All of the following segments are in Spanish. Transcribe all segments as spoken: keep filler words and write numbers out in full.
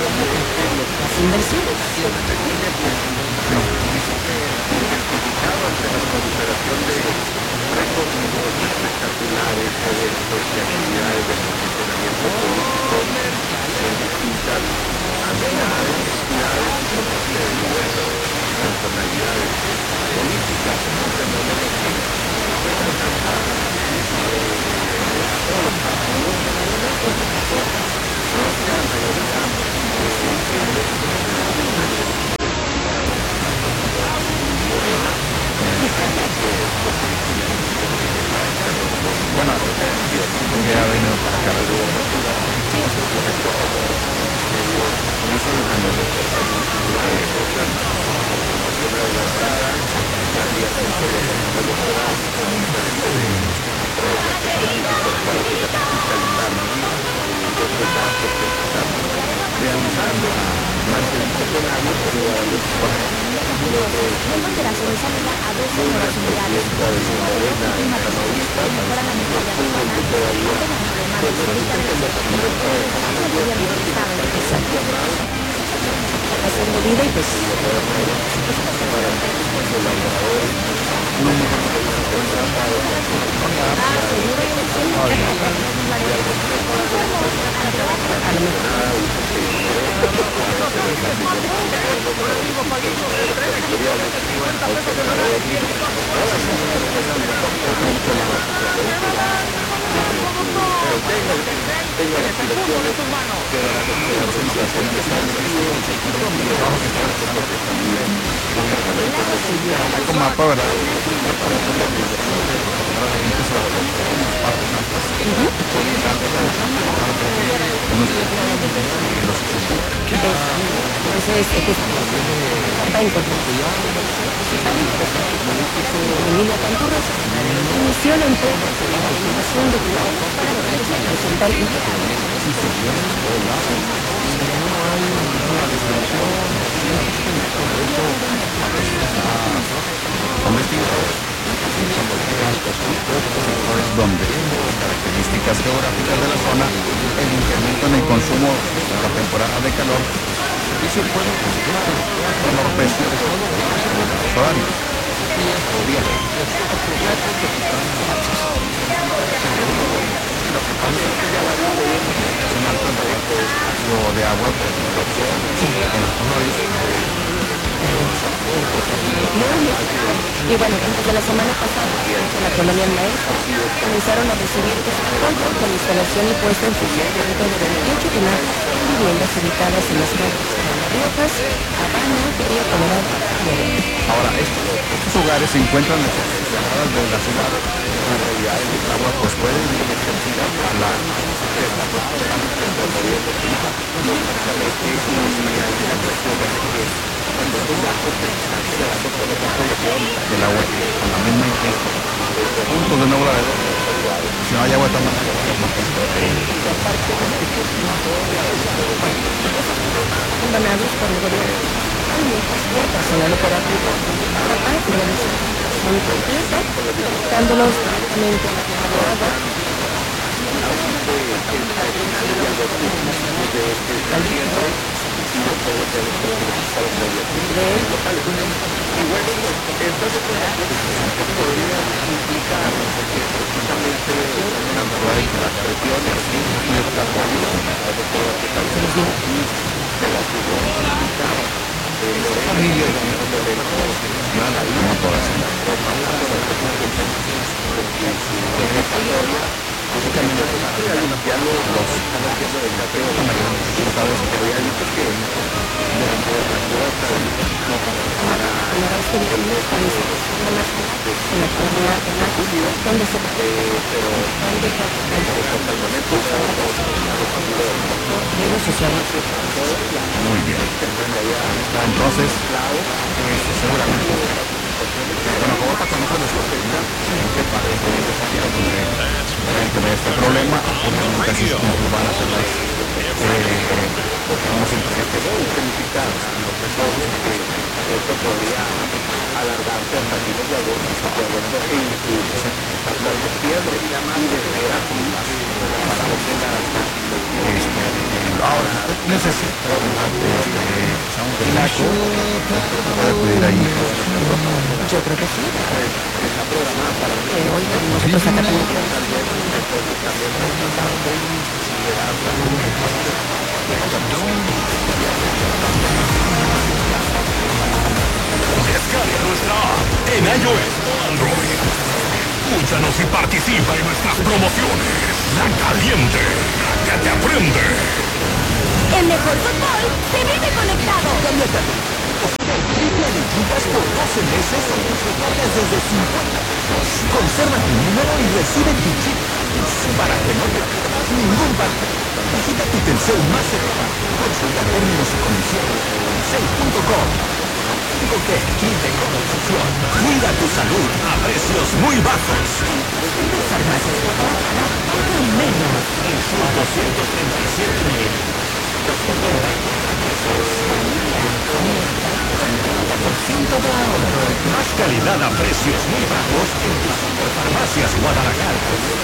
las inversiones. Bueno, porque ha venido para acá. Vemos que la solución es a veces nuevas unidades, mejora la movilidad urbana, apenas problemas históricamente el gobierno del Estado haciendo vida y pues a lo mejor Con mapa, ¿verdad? entonces pues va en contra. Emilio Canturros inició la implementación de planes para presentar donde características geográficas de la zona, el incremento en el consumo en la temporada de calor y se puede menor precio de los horarios. Lo de agua y bueno, desde la semana pasada, en la colonia Maestra, comenzaron a recibir descuento con instalación y puesta en funcionamiento de veintiocho tinajas en viviendas ubicadas en las calles Riojas, Habana, Río Colorado. Ahora, estos, estos hogares se encuentran en las ciudades de la ciudad. En realidad, el agua pues puede ir a la del agua con la misma intensidad. Puntos de nuevo la de si no hay agua de esta manera. Condonados por el gobierno. El personal operativo capaz de realizar la completa, dándolos directamente a la agua. Como todas. Donde se redes sociales. Muy bien. Entonces, este, seguramente, bueno, como para conocer los contenidos, en qué parte de este problema, obviamente así es como van a ser las, eh, vamos a identificar los resortes que esto podría alargarse hasta el de agosto, de agosto e incluso hasta septiembre y demás de verano. Este, ahora, necesito este, un taco, puede pedir ahí. Yo creo que sí. Eh, oiga, nosotros acá también. Descarga nuestra app en iOS o Android. Escúchanos y participa en nuestras promociones. La Caliente, la que te aprende. El mejor fútbol se vive conectado. Triple de gigas por doce meses en tus recargas desde cincuenta pesos. Conserva tu número y recibe tu chip para que no te pierdas ningún partido. Visita tu Telcel más cercano. Consulta términos y condiciones en telcel punto com. Digo que quite con decisión. Cuida tu salud a precios muy bajos. Farmacias Guadalajara, paga menos en sus doscientos treinta y siete mililitros. Por ciento de ahorro. Más calidad a precios muy bajos en tus farmacias Guadalajara.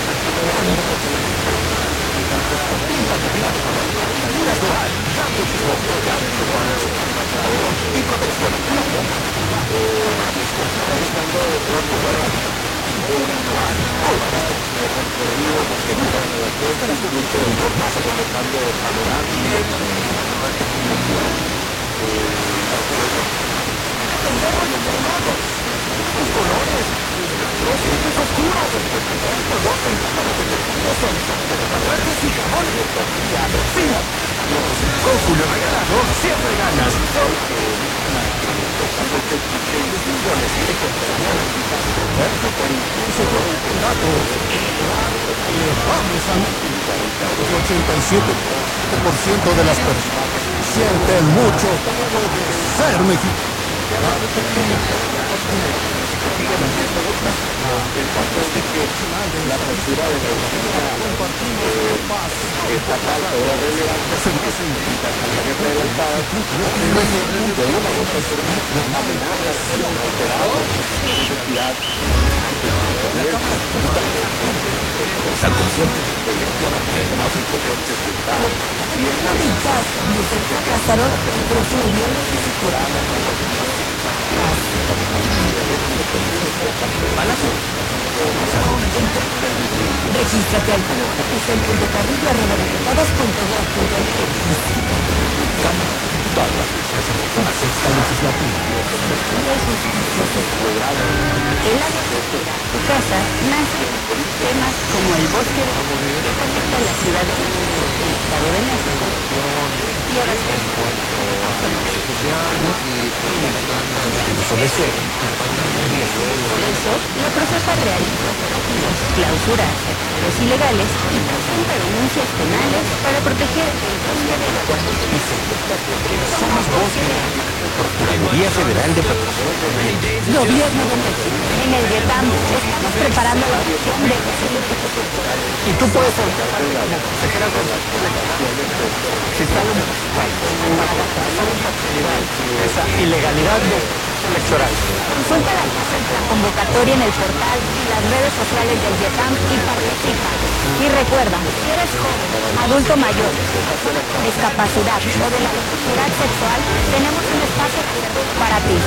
Con Julio Regalado siempre ganas. El ochenta y siete por ciento de las personas sienten mucho de ser mexicano. Pasaron profundamente Regístrate al en punto carrillo arroba diputados punto gov punto En la carretera, tu casa nace temas como el bosque que conecta la ciudad del Estado de México y ahora Por eso, la procesa realiza operativos, clausuras, actos ilegales y presenta denuncias penales para proteger el bosque de la Somos Bosque, Procuraduría Federal de Protección del Medio. Gobierno de México. En el GETAM estamos preparando la opción de Y tú puedes entrar como consejera de si sale para la esa ilegalidad electoral. consulta la la convocatoria en el portal y las redes sociales del GETAM y participa. Y recuerda, si eres joven, adulto mayor, persona con discapacidad o de la diversidad sexual, tenemos un espacio para ti.